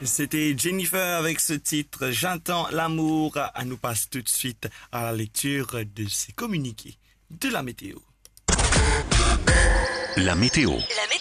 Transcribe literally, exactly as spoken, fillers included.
C'était Jennifer avec ce titre J'entends l'amour. Elle nous passe tout de suite à la lecture de ses communiqués de la météo. La météo. La